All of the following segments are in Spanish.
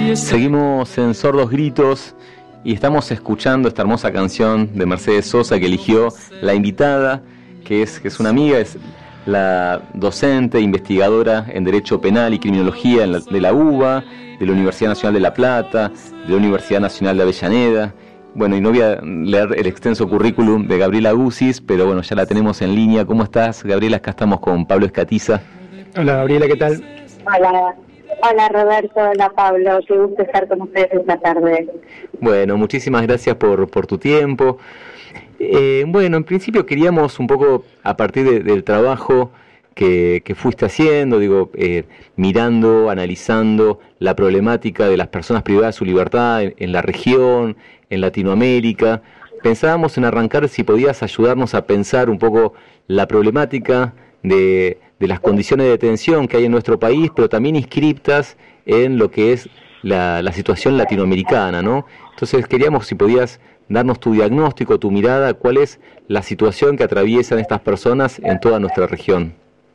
Seguimos en Sordos Gritos y estamos escuchando esta hermosa canción de Mercedes Sosa que eligió la invitada, que es una amiga, es la docente, investigadora en Derecho Penal y Criminología de la UBA, de la Universidad Nacional de La Plata, de la Universidad Nacional de Avellaneda. Bueno, y no voy a leer el extenso currículum de Gabriela Guzis, pero bueno, ya la tenemos en línea. ¿Cómo estás, Gabriela? Acá estamos con Pablo Escatiza. Hola, Gabriela, ¿qué tal? Hola Roberto, hola Pablo, qué gusto estar con ustedes esta tarde. Bueno, muchísimas gracias por tu tiempo. Bueno, en principio queríamos un poco, a partir del trabajo que fuiste haciendo, mirando, analizando la problemática de las personas privadas de su libertad en la región, en Latinoamérica, pensábamos en arrancar si podías ayudarnos a pensar un poco la problemática de las condiciones de detención que hay en nuestro país, pero también inscriptas en lo que es la situación latinoamericana, ¿no? Entonces queríamos si podías darnos tu diagnóstico, tu mirada, cuál es la situación que atraviesan estas personas en toda nuestra región.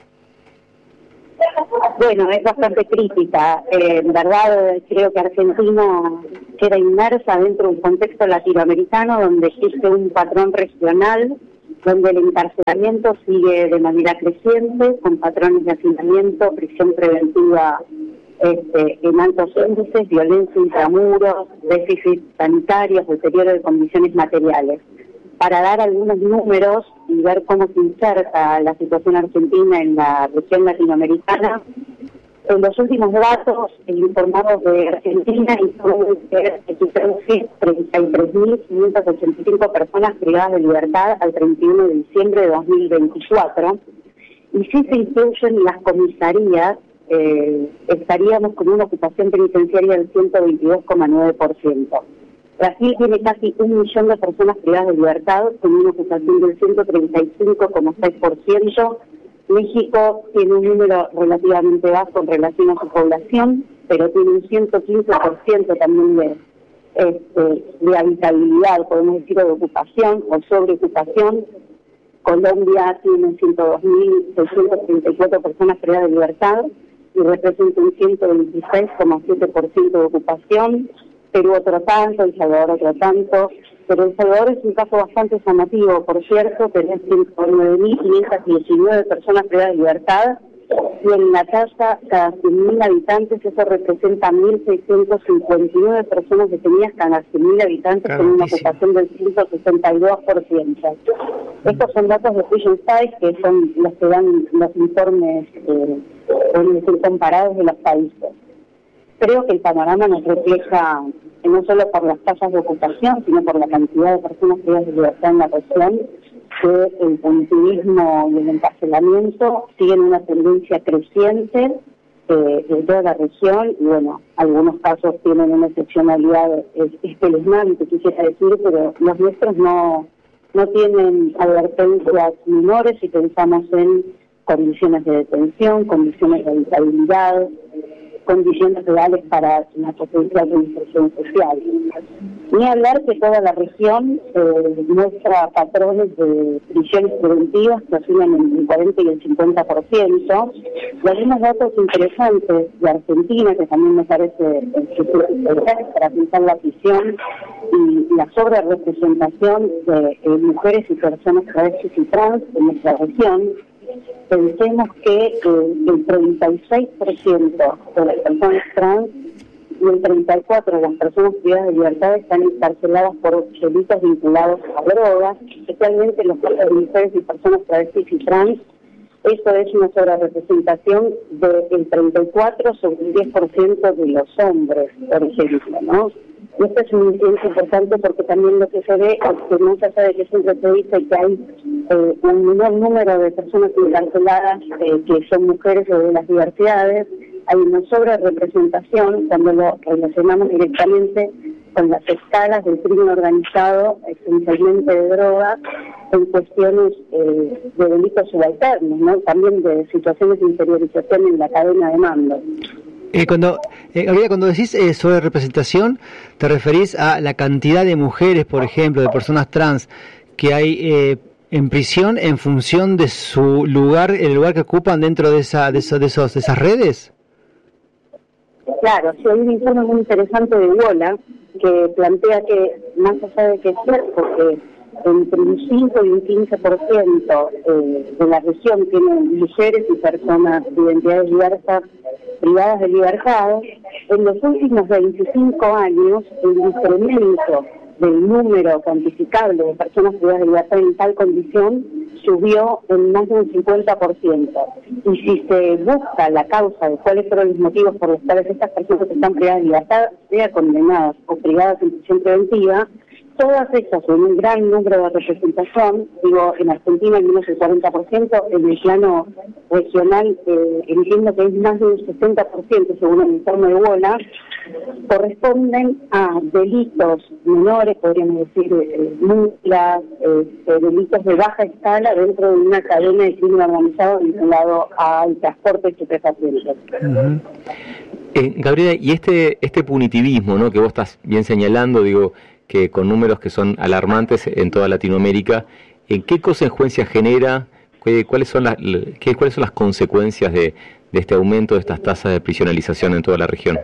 Bueno, es bastante crítica. En verdad, creo que Argentina queda inmersa dentro de un contexto latinoamericano donde existe un patrón regional, donde el encarcelamiento sigue de manera creciente, con patrones de hacinamiento, prisión preventiva en altos índices, violencia intramuros, déficit sanitarios, deterioro de condiciones materiales. Para dar algunos números y ver cómo se inserta la situación argentina en la región latinoamericana, en los últimos datos informados de Argentina informan que existieron 33.585 personas privadas de libertad al 31 de diciembre de 2024. Y si se incluyen las comisarías, estaríamos con una ocupación penitenciaria del 122,9%. Brasil tiene casi 1 millón de personas privadas de libertad, con una ocupación del 135,6%. México tiene un número relativamente bajo en relación a su población, pero tiene un 115% también de habitabilidad, podemos decir, de ocupación o sobreocupación. Colombia tiene 102.634 personas privadas de libertad y representa un 126,7% de ocupación. Perú otro tanto, El Salvador otro tanto, pero El Salvador es un caso bastante llamativo, por cierto, tenés 109.519 personas privadas de libertad, y en la tasa, cada 100.000 habitantes, eso representa 1.659 personas detenidas cada 100.000 habitantes, con una ocupación del 162%. Estos son datos de Fusion Size, que son los que dan los informes comparados de los países. Creo que el panorama nos refleja, no solo por las tasas de ocupación, sino por la cantidad de personas privadas de libertad en la región, que el punitivismo y el encarcelamiento siguen una tendencia creciente en toda la región, y bueno, algunos casos tienen una excepcionalidad espeluznante, quisiera decir, pero los nuestros no tienen advertencias menores si pensamos en condiciones de detención, condiciones de habitabilidad, condiciones reales para una potencial reinserción social. Ni hablar que toda la región muestra patrones de prisiones preventivas que oscilan en el 40 y el 50%. Y algunos datos interesantes de Argentina, que también me parece para pensar la prisión y la sobrerepresentación de mujeres y personas travestis y trans en nuestra región. Pensemos que el 36% de las personas trans y el 34% de las personas privadas de libertad están encarceladas por delitos vinculados a drogas, especialmente los casos de mujeres y personas travestis y trans. Eso es una sobrerepresentación del 34% sobre el 10% de los hombres, por ejemplo, ¿no? Y esto es un incidencia importante porque también lo que se ve es que no se sabe que siempre se dice que hay un menor número de personas encarceladas que son mujeres o de las diversidades. Hay una sobrerepresentación cuando lo relacionamos directamente con las escalas del crimen organizado, esencialmente de drogas, en cuestiones de delitos subalternos, ¿no? También de situaciones de interiorización en la cadena de mando. Gabriela, cuando decís sobre representación, ¿te referís a la cantidad de mujeres, por ejemplo, de personas trans que hay en prisión en función de su lugar, el lugar que ocupan dentro de esas redes? Claro, sí, hay un informe muy interesante de Wola que plantea que, más allá de que es cierto que entre un 5 y un 15% de la región tienen mujeres y personas de identidades diversas privadas de libertad, en los últimos 25 años el incremento del número cuantificable de personas privadas de libertad en tal condición subió en más de un 50%. Y si se busca la causa de cuáles fueron los motivos por los cuales estas personas están privadas de libertad, sea condenadas o privadas en prisión preventiva, todas estas con un gran número de representación, digo, en Argentina al menos el 40%, en el plano regional entiendo que es más de un 60% según el informe de Wola, corresponden a delitos menores, podríamos decir, multas, delitos de baja escala dentro de una cadena de crimen organizado vinculado al transporte de estupefacientes. Uh-huh. Gabriela, y este punitivismo, ¿no?, que vos estás bien señalando, digo, que con números que son alarmantes en toda Latinoamérica, ¿qué consecuencias genera? ¿Cuáles son las consecuencias de este aumento de estas tasas de prisionalización en toda la región?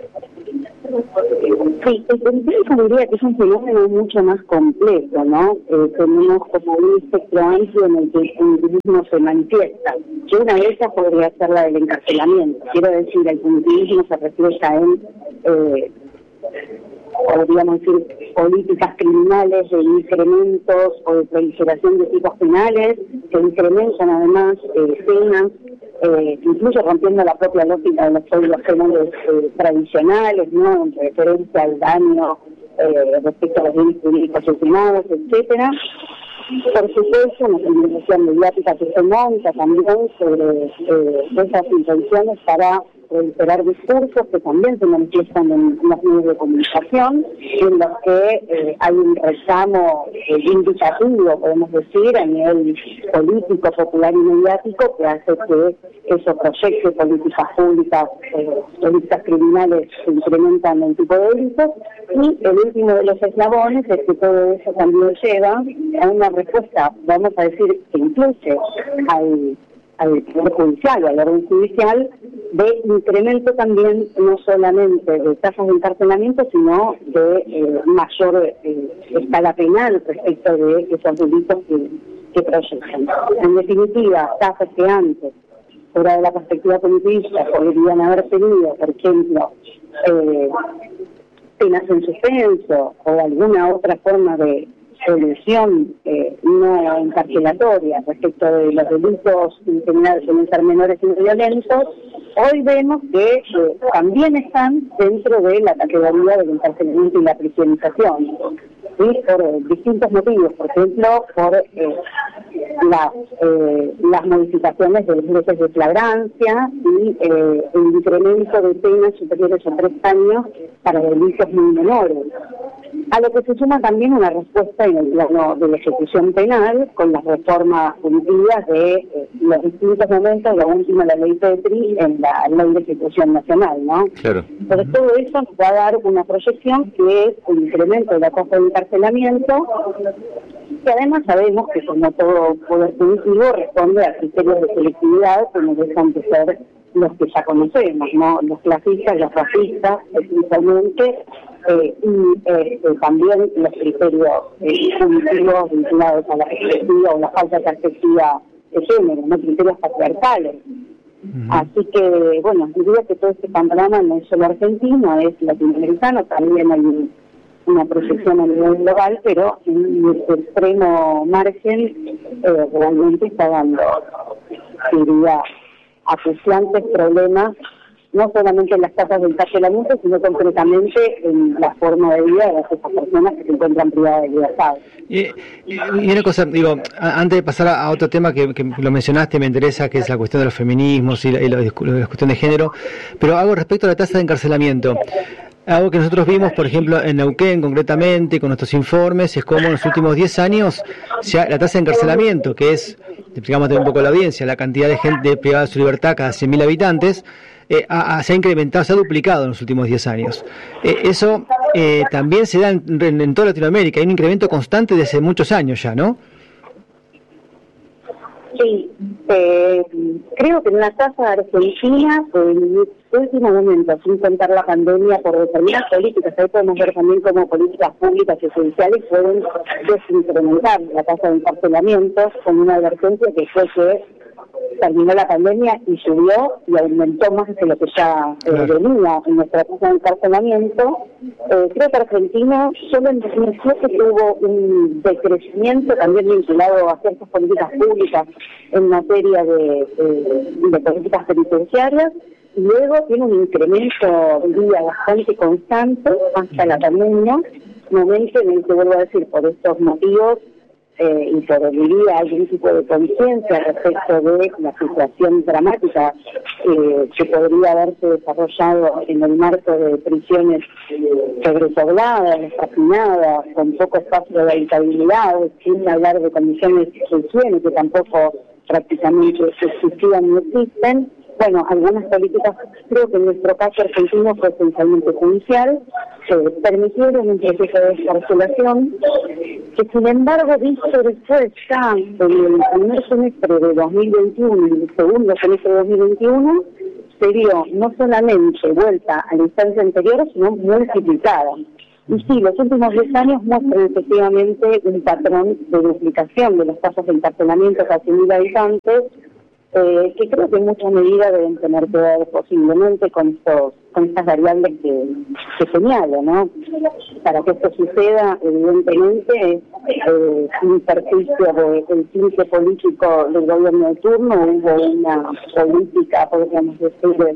Sí, el punitivismo diría que es un fenómeno mucho más complejo, ¿no? Tenemos como un espectro amplio en el que el punitivismo se manifiesta. Que una de ellas podría ser la del encarcelamiento. Quiero decir, el punitivismo se refleja en podríamos decir, políticas criminales de incrementos o de proliferación de tipos penales, que incrementan además penas, incluso rompiendo la propia lógica de los códigos penales tradicionales, ¿no?, en referencia al daño respecto a los bienes jurídicos ultimados, etcétera. Por supuesto, una comunicación mediática que se monta también sobre esas intenciones para proliferar discursos que también se manifiestan en los medios de comunicación, en los que hay un reclamo indicativo, podemos decir, a nivel político, popular y mediático, que hace que eso proyecte políticas públicas, políticas criminales que incrementan el tipo de delitos, y el último de los eslabones es que todo eso también lleva a una respuesta, vamos a decir, que incluye al Poder Judicial o al orden judicial, de incremento también no solamente de tasas de encarcelamiento, sino de mayor escala penal respecto de esos delitos que proyectan. En definitiva, tasas que antes, fuera de la perspectiva punitivista, podrían haber tenido, por ejemplo, penas en suspenso o alguna otra forma de solución no encarcelatoria respecto de los delitos en general suelen ser menores y no violentos, hoy vemos que también están dentro de la categoría del encarcelamiento y la prisionización, ¿sí?, por distintos motivos, por ejemplo, por las modificaciones de los jueces de flagrancia y el incremento de penas superiores a 3 años para delitos muy menores. A lo que se suma también una respuesta en el plano de la ejecución penal, con las reformas punitivas de los distintos momentos, la última la ley Petri en la ley de ejecución nacional, ¿no? Claro. Entonces todo eso nos va a dar una proyección que es el incremento de la tasa de encarcelamiento, que además sabemos que como todo poder punitivo responde a criterios de selectividad que no dejan de ser los que ya conocemos, ¿no?, los clasistas, los racistas, especialmente, y también los criterios punitivos vinculados a la perspectiva o la falta de perspectiva de género, no criterios patriarcales. Uh-huh. Así que, bueno, diría que todo este panorama no es solo argentino, es latinoamericano, también hay una proyección a nivel global, pero en el extremo margen realmente está dando, diría, acuciantes problemas, no solamente en las tasas de encarcelamiento, sino concretamente en la forma de vida de esas personas que se encuentran privadas de libertad. Y una cosa, digo, antes de pasar a otro tema que lo mencionaste, me interesa, que es la cuestión de los feminismos y la cuestión de género, pero algo respecto a la tasa de encarcelamiento. Algo que nosotros vimos, por ejemplo, en Neuquén concretamente, con nuestros informes, es como en los últimos 10 años la tasa de encarcelamiento, que es, explicamos un poco a la audiencia, la cantidad de gente privada de su libertad cada 100.000 habitantes, se ha incrementado, se ha duplicado en los últimos 10 años. Eso también se da en toda Latinoamérica, hay un incremento constante desde hace muchos años ya, ¿no? Sí, creo que en la tasa argentina, en último momento, sin contar la pandemia, por determinadas políticas, ahí podemos ver también cómo políticas públicas y judiciales pueden desincrementar la tasa de encarcelamientos, con una advertencia que fue que terminó la pandemia y subió y aumentó más de lo que ya venía en nuestra tasa de encarcelamiento. Creo que Argentina solo en 2007 tuvo un decrecimiento también vinculado a ciertas políticas públicas en materia de políticas penitenciarias, y luego tiene un incremento, diría, bastante constante hasta la pandemia, momento en el que, vuelvo a decir, por estos motivos, y por diría algún tipo de conciencia respecto de la situación dramática que podría haberse desarrollado en el marco de prisiones sobrepobladas, hacinadas, con poco espacio de habitabilidad, sin hablar de condiciones de higiene que tampoco prácticamente existían ni existen. Bueno, algunas políticas, creo que en nuestro caso argentino fue esencialmente judicial, permitieron un proceso de descarcelación que, sin embargo, visto después ya en el primer semestre de 2021 y el segundo semestre de 2021, se dio no solamente vuelta a la instancia anterior, sino multiplicada. Y sí, los últimos 10 años muestran efectivamente un patrón de duplicación de los casos de encarcelamiento casi 1.000 habitantes, que creo que en mucha medida deben tener que ver posiblemente con estas variables que señalo, ¿no? Para que esto suceda, evidentemente, sin perjuicio del clima político del gobierno de turno, hubo una política, podríamos decir,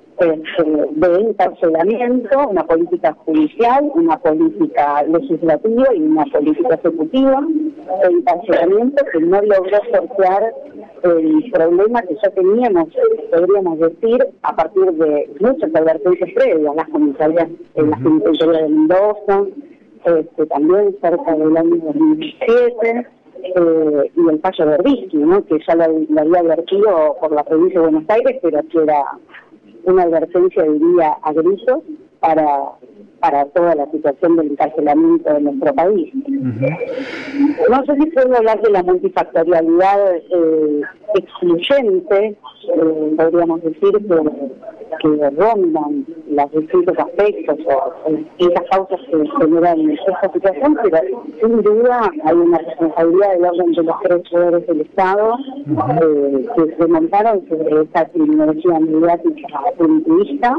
de encarcelamiento, una política judicial, una política legislativa y una política ejecutiva de encarcelamiento que no logró sortear el problema que ya teníamos, podríamos decir, a partir de muchas advertencias previas, las comisarías en la penitenciaria de Mendoza, también cerca del año 2017, y el fallo de Berbisky, ¿no? Que ya lo había advertido por la provincia de Buenos Aires, pero que era una advertencia, diría, a gritos para toda la situación del encarcelamiento de nuestro país. No sé si puedo hablar de la multifactorialidad excluyente, podríamos decir que rondan los distintos aspectos o distintas causas que generan esta situación, pero sin duda hay una responsabilidad del orden de los tres poderes del Estado que se montaron sobre esta criminología mediática punitivista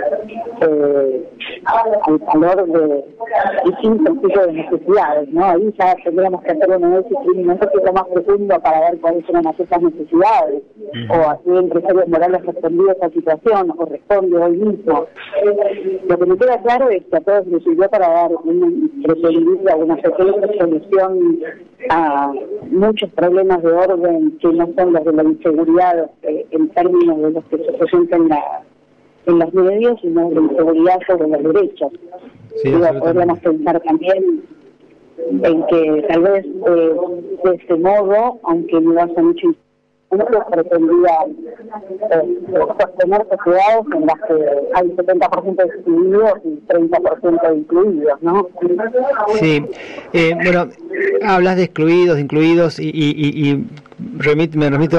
al calor de distintos tipos de necesidades, ¿no? Ahí ya tendríamos que hacer un análisis criminológico más profundo para ver cuáles son esas necesidades, o a qué empresarios morales respondió esa situación, o responde hoy mismo. Lo que me queda claro es que a todos les sirvió para dar una pequeña solución a muchos problemas de orden que no son los de la inseguridad en términos de los que se presentan en los medios, sino de la inseguridad sobre los derechos. Sí, podríamos pensar también en que tal vez de este modo, aunque no hace mucho pretendía sostener sociedades en las que hay 70% excluidos y 30% incluidos, ¿no? Sí, bueno, hablas de excluidos, incluidos y me remito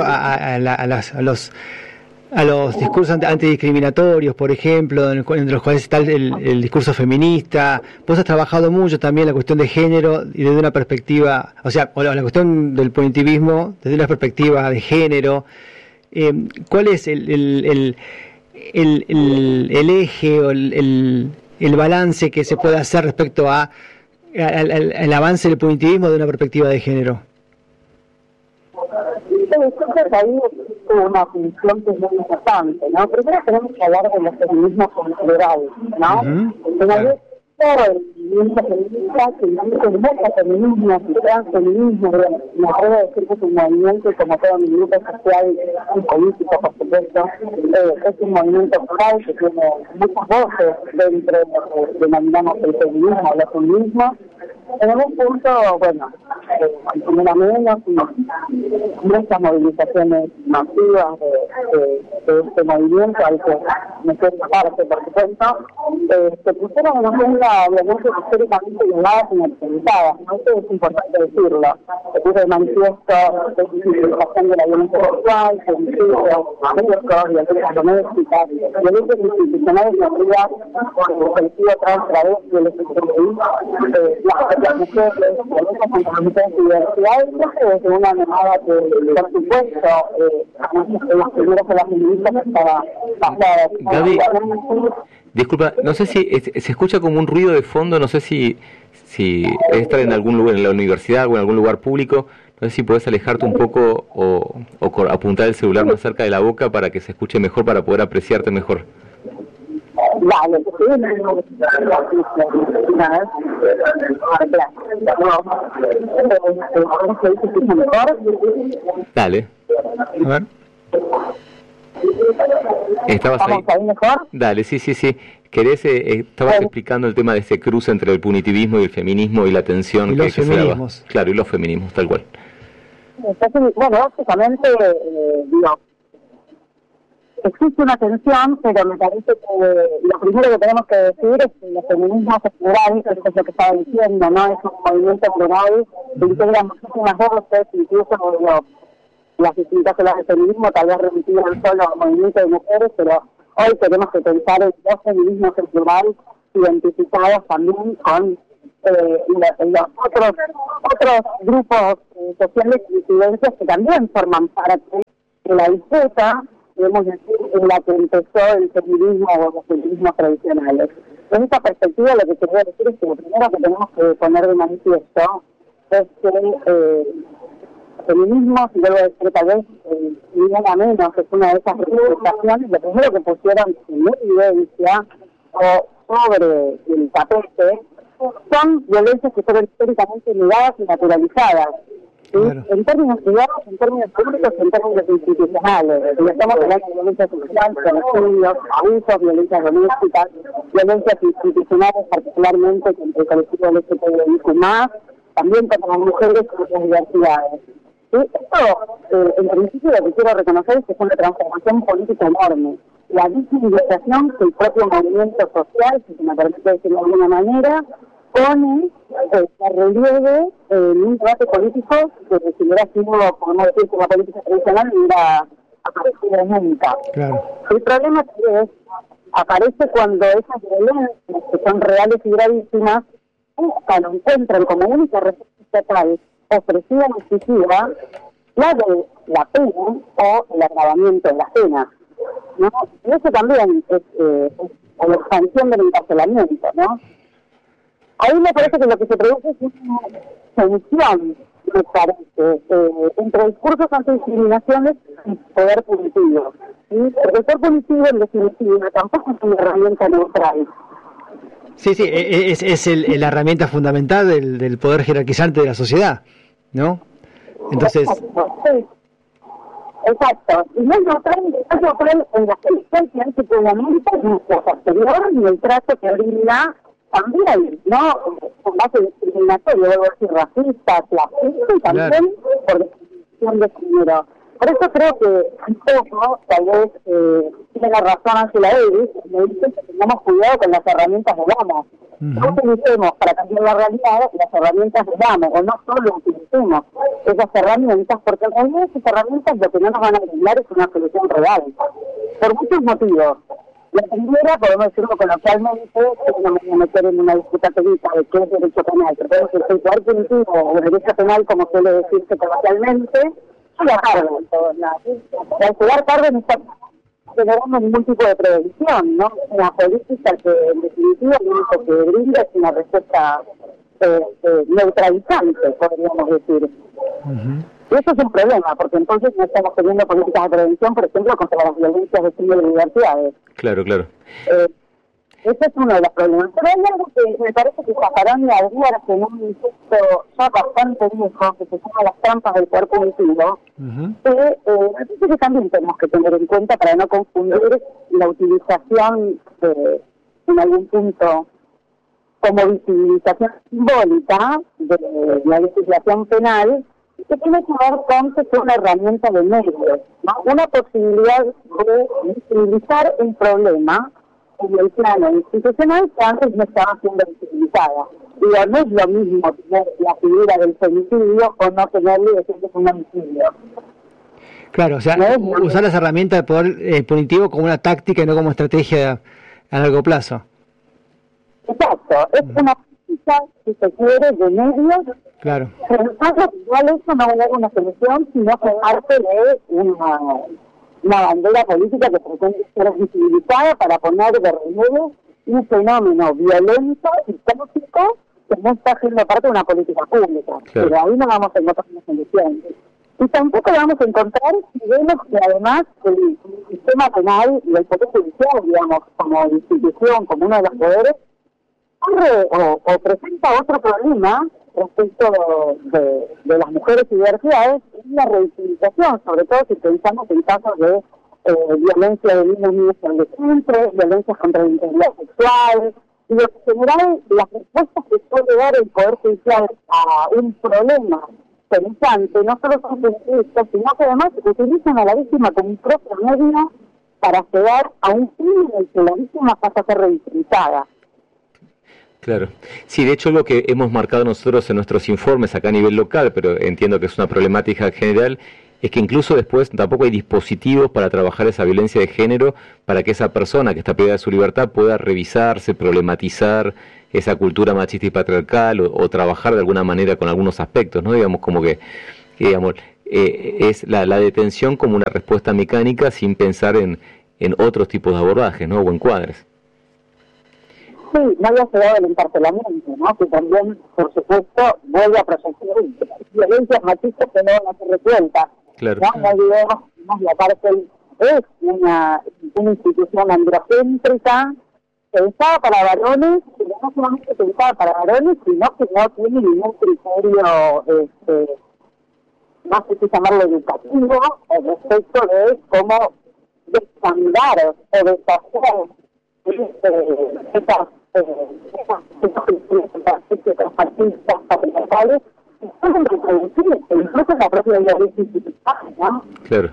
a los discursos antidiscriminatorios, por ejemplo, entre los cuales está el discurso feminista. Vos has trabajado mucho también la cuestión de género y desde una perspectiva, o sea, la cuestión del punitivismo desde una perspectiva de género. ¿Cuál es el eje o el balance que se puede hacer respecto al avance del punitivismo de una perspectiva de género? Entonces ahí es una función que es muy importante, ¿no? Primero tenemos que hablar de los feminismos considerados, ¿no? Todo el movimiento feminista, que incluye muchos feminismos y transfeminismos, me atrevo a decir que es un movimiento, como todo movimiento social y político, por supuesto, es un movimiento plural que tiene muchas voces dentro de lo que denominamos el feminismo o los feminismos. En algún punto, bueno, primero menos, muchas movilizaciones masivas de este movimiento, al que me quiero parte, por supuesto, se pusieron en agenda, obviamente, históricamente negadas y naturalizadas, ¿no? Eso es importante decirlo. Se puso de manifiesto la utilización de la violencia sexual, femicidio, abusos, violencia doméstica, violencia institucional y seguridad por el colectivo trans, travesti, el LGTBI, las mujeres, violencia contra las mujeres y diversidad, desde una mirada que, por supuesto, los primeros de las feministas estaba basada. Gaby, disculpa, no sé si se escucha como un ruido de fondo, no sé si estar en algún lugar, en la universidad o en algún lugar público, no sé si podés alejarte un poco o apuntar el celular más cerca de la boca para que se escuche mejor, para poder apreciarte mejor. Vale, Dale. A ver. ¿Estabas ahí? Mejor? Dale, sí. ¿Querés, estabas explicando el tema de ese cruce entre el punitivismo y el feminismo y la tensión y que los se feminismos. daba? Claro, y los feminismos, tal cual. Entonces, bueno, básicamente, digo, existe una tensión, pero me parece que lo primero que tenemos que decir es que los feminismos es plural, eso es lo que estaba diciendo, ¿no? Es un movimiento plural que integra muchísimas voces, incluso las distintas olas del feminismo, tal vez remitidas solo al movimiento de mujeres, pero hoy tenemos que pensar en dos feminismos en plural, identificados también con los otros grupos sociales y disidencias que también forman parte de la disputa, podemos decir, en la que empezó el feminismo o los feminismos tradicionales. En esta perspectiva lo que quería decir es que lo primero que tenemos que poner de manifiesto es que feminismo, si vuelvo a decir tal vez, ninguna menos, es una de esas reivindicaciones, lo primero que pusieron en evidencia o sobre el tapete son violencias que fueron históricamente negadas y naturalizadas. ¿Sí? Claro. En términos privados, en términos públicos, en términos institucionales. Y estamos hablando de violencia sexual, femicidios, abusos, violencias domésticas, violencias institucionales, particularmente contra el colectivo LGTBI+, también contra las mujeres y otras diversidades. ¿Sí? Esto, en principio, lo que quiero reconocer es que es una transformación política enorme. La visibilización que el propio movimiento social, si se me permite decirlo de alguna manera, pone a relieve en un debate político que si hubiera sido, podemos decir, que la política tradicional no hubiera aparecido nunca. Claro. El problema es aparece cuando esas violencias, que son reales y gravísimas, buscan o encuentran como única respuesta estatal ofrecida en exclusiva la de la pena o el agravamiento de las penas, ¿no? Y eso también es la expansión del encarcelamiento, ¿no? Ahí me parece que lo que se produce es una tensión, me parece, entre discursos antidiscriminaciones y poder punitivo. ¿Sí? Porque el poder punitivo, en definitiva, tampoco es una herramienta neutral. Sí, es la herramienta fundamental del poder jerarquizante de la sociedad, ¿no? Entonces... Exacto. Y no es neutral en la selección antipoblamiento ni posterior ni el trato que brinda también, ¿no? Con base discriminatoria, debo decir, racista, clasista y también por definición de género. Por eso creo que un poco, tal vez, tiene la razón Ángela Davis, me dice que tengamos cuidado con las herramientas del amo. No utilicemos para cambiar la realidad las herramientas del amo, o no solo utilicemos esas herramientas, porque en realidad esas herramientas lo que no nos van a brindar es una solución real, por muchos motivos. La primera, podemos decirlo coloquialmente, que no me voy a meter en una disputa técnica de qué es derecho penal, pero podemos decir que el poder punitivo o derecho penal, como suele decirse coloquialmente, llega tarde en todos lados. Al llegar tarde no está generando ningún tipo de prevención, ¿no? Una política que en definitiva lo único que brinda es una respuesta neutralizante, podríamos decir. Y eso es un problema, porque entonces no estamos teniendo políticas de prevención, por ejemplo, contra las violencias de género y diversidades. Claro. Ese es uno de los problemas. Pero hay algo que me parece que Zaffaroni advierte en un texto ya bastante viejo, que se llama Las trampas del poder punitivo, que me parece que también tenemos que tener en cuenta para no confundir la utilización en algún punto como visibilización simbólica de la legislación penal, que tiene que ver con que es una herramienta de medios, ¿no? Una posibilidad de visibilizar un problema en el plano institucional que antes no estaba siendo visibilizada. Digo, no es lo mismo tener la figura del femicidio o no tenerlo y decir que es un homicidio. Claro, o sea, usar las herramientas del poder punitivo como una táctica y no como estrategia a largo plazo. Exacto, es una práctica, si se quiere, de medios. Claro. Pero igual eso no es una solución, sino que parte de una bandera política que pretende ser visibilizada para poner de relieve un fenómeno violento y tóxico que no está siendo parte de una política pública. Claro. Pero ahí no vamos a encontrar una solución. Y tampoco vamos a encontrar si vemos que además el sistema penal y el poder judicial, digamos, como institución, como uno de los poderes, o presenta otro problema respecto de las mujeres y diversidades, es la revictimización, sobre todo si pensamos en casos de violencia de niños y adolescentes, violencias contra la integridad sexual, y en general las respuestas que puede dar el Poder Judicial a un problema pensante no solo son feministas, sino que además utilizan a la víctima como un propio medio para llegar a un fin en el que la víctima pasa a ser revictimizada. Claro. Sí, de hecho lo que hemos marcado nosotros en nuestros informes acá a nivel local, pero entiendo que es una problemática general, es que incluso después tampoco hay dispositivos para trabajar esa violencia de género para que esa persona que está privada de su libertad pueda revisarse, problematizar esa cultura machista y patriarcal o trabajar de alguna manera con algunos aspectos, ¿no? Digamos como que digamos, es la detención como una respuesta mecánica sin pensar en otros tipos de abordajes, ¿no? O encuadres. Sí, no había llegado el encarcelamiento, ¿no? Que también, por supuesto, vuelve a proyectar violencias machistas que no van a ser resueltas. Claro. No olvidemos que la cárcel es una institución androcéntrica pensada para varones, pero no solamente pensada para varones, sino que no tiene ningún criterio, no sé si llamarlo educativo, respecto de cómo desandar o deshacer esas transpartistas patriarcales que son reproducibles, incluso en la propia violencia institucional, ¿no? Claro.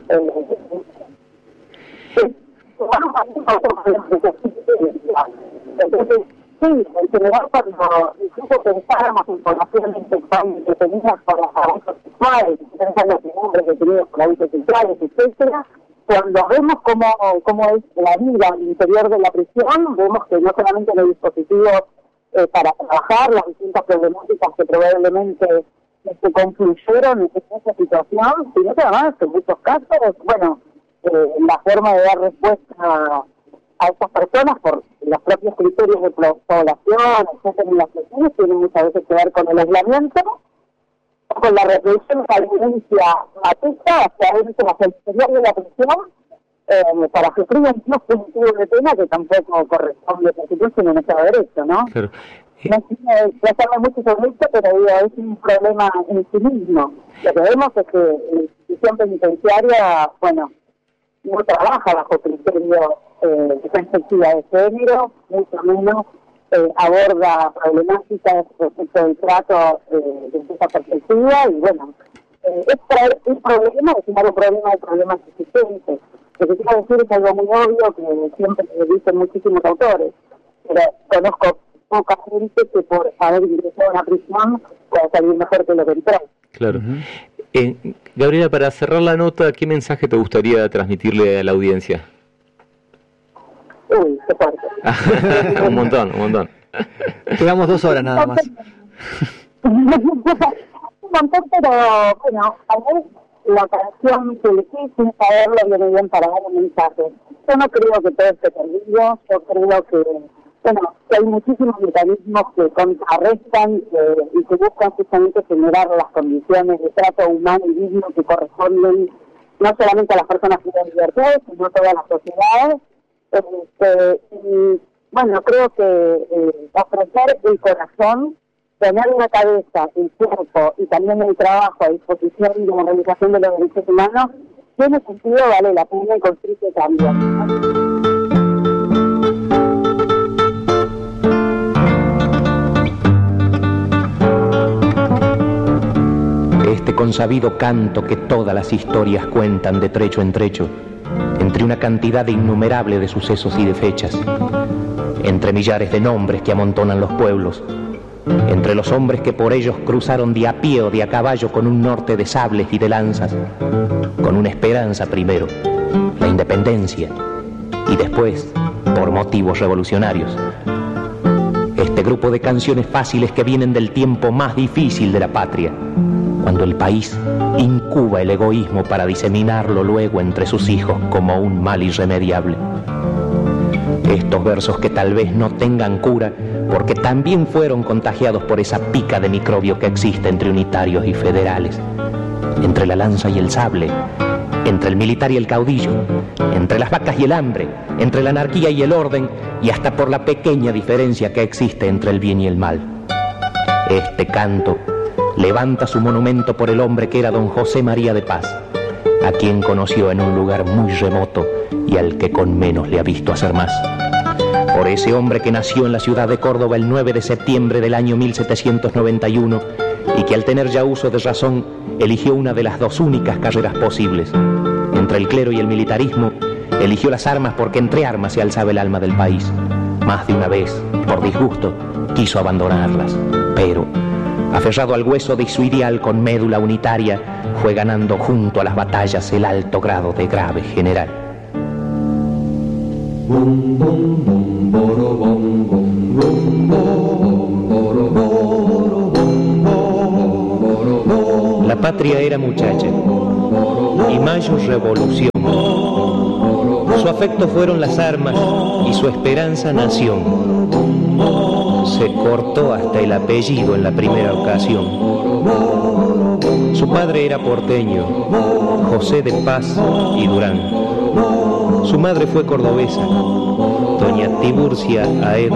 Entonces, sí, en general cuando incluso pensáramos en poblaciones sexuales detenidas por los abusos sexuales, pensando en hombres detenidos por abusos sexuales, etcétera, cuando vemos cómo es la vida al interior de la prisión, vemos que no solamente no hay dispositivos para trabajar las distintas problemáticas que probablemente se confluyeron en esa situación, sino que además en muchos casos, bueno, la forma de dar respuesta a estas personas por los propios criterios de población, etcétera, en las prisiones, tienen muchas veces que ver con el aislamiento, con la reproducción de la violencia machista hacia el exterior de la prisión para sufrir un plus punitivo de pena que tampoco corresponde, por supuesto, en nuestro derecho, ¿no? Claro. No quiero desplazarme mucho sobre esto, pero digo, es un problema en sí mismo. Lo que vemos es que la institución penitenciaria, bueno, no trabaja bajo criterios de perspectiva de género, mucho menos aborda problemáticas respecto del trato desde esa perspectiva y bueno, es traer un problema, es sumar un problema de problemas existentes. Lo que quiero decir es algo muy obvio que siempre dicen muchísimos autores, pero conozco poca gente que por haber ingresado a una prisión pueda salir mejor que lo que entró. Claro. Gabriela, para cerrar la nota, ¿qué mensaje te gustaría transmitirle a la audiencia? Uy, qué fuerte. un montón. Quedamos 2 horas nada más. Un montón, pero bueno, a ver, la canción que elegí sin saberlo viene bien para dar un mensaje. Yo no creo que todo esté perdido, yo creo que, bueno, que hay muchísimos mecanismos que contrarrestan y que buscan justamente generar las condiciones de trato humano y digno que corresponden no solamente a las personas que tienen libertades, sino a toda la sociedad. Y bueno, creo que ofrecer el corazón, tener la cabeza, el cuerpo y también el trabajo a disposición de la realización de los derechos humanos, tiene sentido, vale la pena y construye cambio. Este consabido canto que todas las historias cuentan de trecho en trecho entre una cantidad innumerable de sucesos y de fechas, entre millares de nombres que amontonan los pueblos, entre los hombres que por ellos cruzaron de a pie o de a caballo con un norte de sables y de lanzas, con una esperanza primero, la independencia, y después, por motivos revolucionarios. Este grupo de canciones fáciles que vienen del tiempo más difícil de la patria, cuando el país incuba el egoísmo para diseminarlo luego entre sus hijos como un mal irremediable. Estos versos que tal vez no tengan cura, porque también fueron contagiados por esa pica de microbio que existe entre unitarios y federales, entre la lanza y el sable, entre el militar y el caudillo, entre las vacas y el hambre, entre la anarquía y el orden, y hasta por la pequeña diferencia que existe entre el bien y el mal. Este canto levanta su monumento por el hombre que era don José María de Paz, a quien conoció en un lugar muy remoto y al que con menos le ha visto hacer más. Por ese hombre que nació en la ciudad de Córdoba el 9 de septiembre del año 1791 y que al tener ya uso de razón eligió una de las dos únicas carreras posibles. Entre el clero y el militarismo, eligió las armas porque entre armas se alzaba el alma del país. Más de una vez, por disgusto, quiso abandonarlas, pero, aferrado al hueso de su ideal con médula unitaria, fue ganando junto a las batallas el alto grado de grave general. Bum, bum, bum, boro, bum, bum, bum, bum, boro, boro, bum, boro, boro. La patria era muchacha y Mayo revolución. Su afecto fueron las armas y su esperanza nación. Se cortó hasta el apellido en la primera ocasión. Su padre era porteño, José de Paz y Durán. Su madre fue cordobesa, doña Tiburcia Aedo